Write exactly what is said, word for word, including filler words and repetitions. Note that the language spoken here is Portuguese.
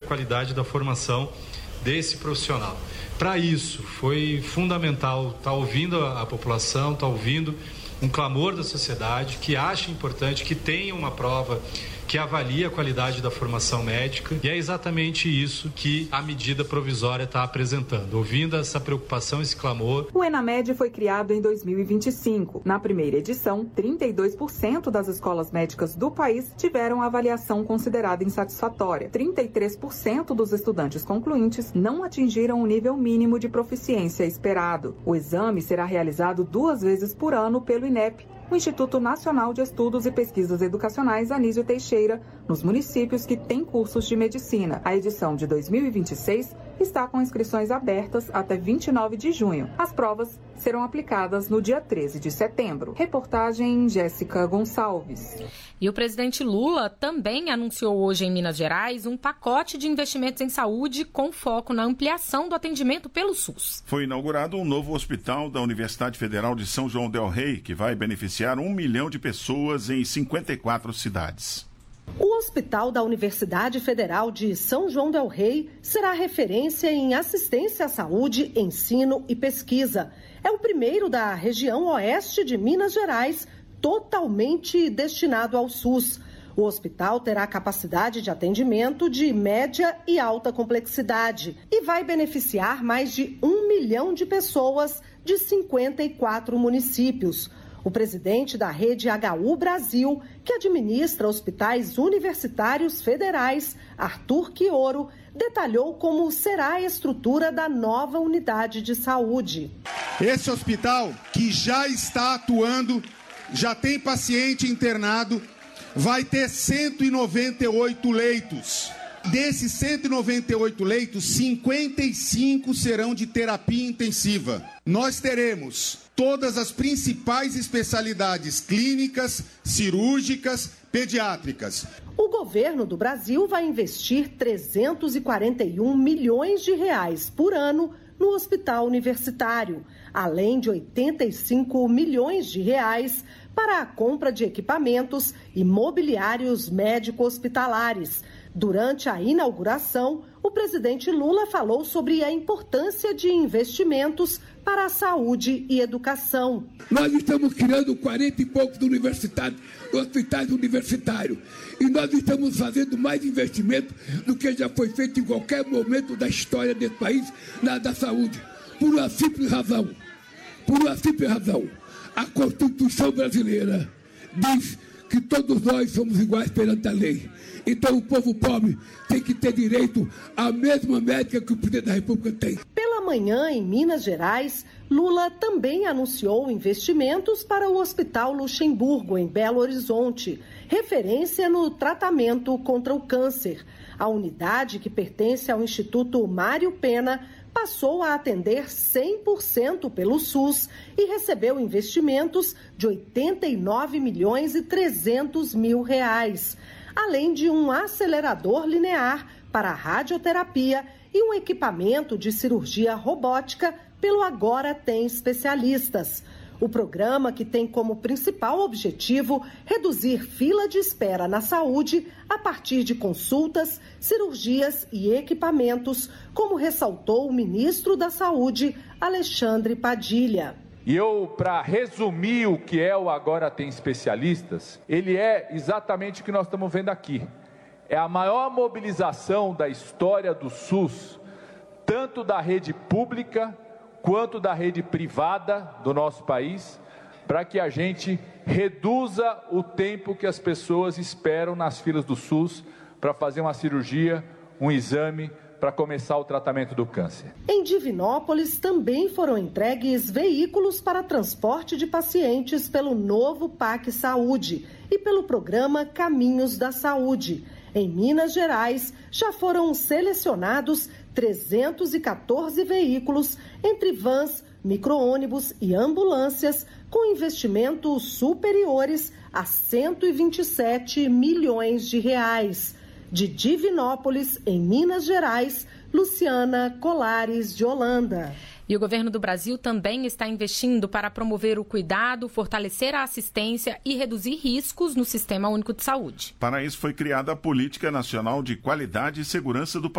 qualidade da formação desse profissional. Para isso, foi fundamental estar ouvindo a, a população, estar ouvindo um clamor da sociedade que acha importante que tenha uma prova que avalie a qualidade da formação médica, e é exatamente isso que a medida provisória está apresentando. Ouvindo essa preocupação, esse clamor... O ENAMED foi criado em dois mil e vinte e cinco. Na primeira edição, trinta e dois por cento das escolas médicas do país tiveram avaliação considerada insatisfatória. trinta e três por cento dos estudantes concluintes não atingiram o nível mínimo de proficiência esperado. O exame será realizado duas vezes por ano pelo INEP, o Instituto Nacional de Estudos e Pesquisas Educacionais Anísio Teixeira, nos municípios que têm cursos de medicina. A edição de dois mil e vinte e seis está com inscrições abertas até vinte e nove de junho. As provas serão aplicadas no dia treze de setembro. Reportagem Jéssica Gonçalves. E o presidente Lula também anunciou hoje em Minas Gerais um pacote de investimentos em saúde com foco na ampliação do atendimento pelo SUS. Foi inaugurado um novo hospital da Universidade Federal de São João del Rei, que vai beneficiar um milhão de pessoas em cinquenta e quatro cidades. O Hospital da Universidade Federal de São João del Rei será referência em assistência à saúde, ensino e pesquisa. É o primeiro da região oeste de Minas Gerais, totalmente destinado ao SUS. O hospital terá capacidade de atendimento de média e alta complexidade e vai beneficiar mais de um milhão de pessoas de cinquenta e quatro municípios. O presidente da rede H U Brasil, que administra hospitais universitários federais, Arthur Quioro, detalhou como será a estrutura da nova unidade de saúde. Esse hospital, que já está atuando, já tem paciente internado, vai ter cento e noventa e oito leitos. Desses cento e noventa e oito leitos, cinquenta e cinco serão de terapia intensiva. Nós teremos todas as principais especialidades clínicas, cirúrgicas, pediátricas. O governo do Brasil vai investir trezentos e quarenta e um milhões de reais por ano no hospital universitário, além de oitenta e cinco milhões de reais para a compra de equipamentos e mobiliários médico-hospitalares. Durante a inauguração, o presidente Lula falou sobre a importância de investimentos para a saúde e educação. Nós estamos criando quarenta e poucos universitários, hospitais universitários. E nós estamos fazendo mais investimento do que já foi feito em qualquer momento da história desse país na da saúde. Por uma simples razão. Por uma simples razão. A Constituição brasileira diz que todos nós somos iguais perante a lei. Então o povo pobre tem que ter direito à mesma médica que o presidente da República tem. Pela manhã, em Minas Gerais, Lula também anunciou investimentos para o Hospital Luxemburgo, em Belo Horizonte, referência no tratamento contra o câncer. A unidade, que pertence ao Instituto Mário Pena, passou a atender cem por cento pelo SUS e recebeu investimentos de oitenta e nove milhões e trezentos mil reais, além de um acelerador linear para radioterapia e um equipamento de cirurgia robótica pelo Agora Tem Especialistas. O programa, que tem como principal objetivo reduzir fila de espera na saúde a partir de consultas, cirurgias e equipamentos, como ressaltou o ministro da Saúde, Alexandre Padilha. E eu, para resumir o que é o Agora Tem Especialistas, ele é exatamente o que nós estamos vendo aqui. É a maior mobilização da história do SUS, tanto da rede pública quanto da rede privada do nosso país, para que a gente reduza o tempo que as pessoas esperam nas filas do SUS para fazer uma cirurgia, um exame, para começar o tratamento do câncer. Em Divinópolis também foram entregues veículos para transporte de pacientes pelo novo P A C Saúde e pelo programa Caminhos da Saúde. Em Minas Gerais, já foram selecionados trezentos e quatorze veículos, entre vans, micro-ônibus e ambulâncias, com investimentos superiores a cento e vinte e sete milhões de reais. De Divinópolis, em Minas Gerais, Luciana Colares de Holanda. E o governo do Brasil também está investindo para promover o cuidado, fortalecer a assistência e reduzir riscos no Sistema Único de Saúde. Para isso foi criada a Política Nacional de Qualidade e Segurança do